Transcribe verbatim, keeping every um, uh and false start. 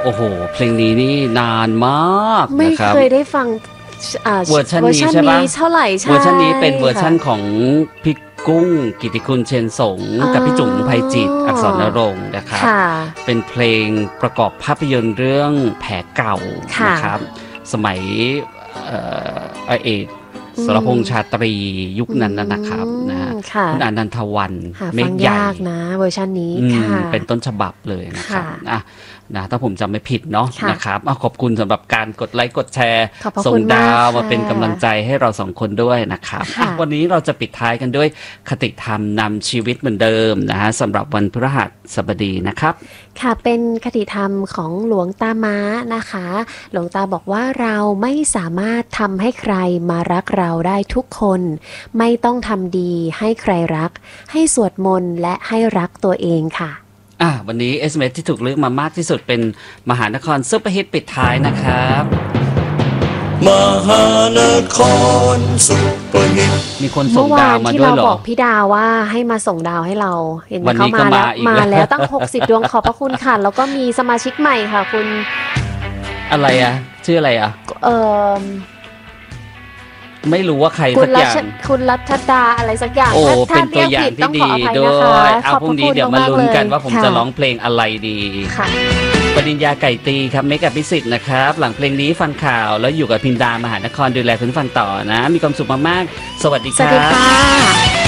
โอ้โหเพลงนี้นี่นานมากไม่นะครับเคยได้ฟังเวอร์ชันนี้ใช่ปะเท่าไหร่ใช่เวอร์ชันนี้เป็นเวอร์ชันของพี่กุ้งกิติคุณเชนสงกับพี่จุ๋มไพจิตรอักษรนรงค์นะครับเป็นเพลงประกอบภาพยนตร์เรื่องแผลเก่านะครับสมัยเอ่อเอกสรพงษ์ชาตรียุคนั้นนะครับนะคุณอนันทวันเมฆใหญ่นะเวอร์ชันนี้เป็นต้นฉบับเลยนะครับอ่ะนะถ้าผมจำไม่ผิดเนาะนะครับขอบคุณสำหรับการกดไลค์กดแชร์ส่งดาวมาเป็นกำลังใจให้เราสองคนด้วยนะครับวันนี้เราจะปิดท้ายกันด้วยคติธรรมนำชีวิตเหมือนเดิมนะฮะสำหรับวันพฤหัสบดีนะครับค่ะเป็นคติธรรมของหลวงตาม้านะคะหลวงตาบอกว่าเราไม่สามารถทำให้ใครมารักเราได้ทุกคนไม่ต้องทำดีให้ใครรักให้สวดมนต์และให้รักตัวเองค่ะอ่ะวันนี้ เอส เอ็ม เอส ที่ถูกเลือกมามากที่สุดเป็นมหานครซุปเปอร์ฮิตปิดท้ายนะครับมหานครซุปเปอร์ฮิตมีคนส่งดาวมาด้วยเหรอเมื่อวานที่เราบอกพี่ดาวว่าให้มาส่งดาวให้เราเห็นเขามาแล้วมาแล้วตั้งหกสิบดวงขอบพระคุณค่ะแล้วก็มีสมาชิกใหม่ค่ะคุณอะไรอ่ะชื่ออะไรอ่ะเออไม่รู้ว่าใครสักอย่างคุณรัชดาอะไรสักอย่างโอ้เป็นตัวอย่างที่ดีด้วยเอาพรุ่งนี้เดี๋ยวมาลุ้นกันว่าผมจะร้องเพลงอะไรดีปริญญาไก่ตีครับเมกับพิสิทธิ์นะครับหลังเพลงนี้ฟังข่าวแล้วอยู่กับพิมดามหานครดูแลคุณฟังต่อนะมีความสุขมากๆสวัสดีครับสวัสดีค่ะ